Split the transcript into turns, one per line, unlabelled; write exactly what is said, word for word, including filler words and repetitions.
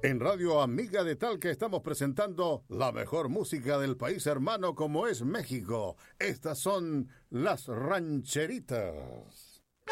En Radio Amiga de Talca estamos presentando la mejor música del país hermano como es México. Estas son las rancheritas.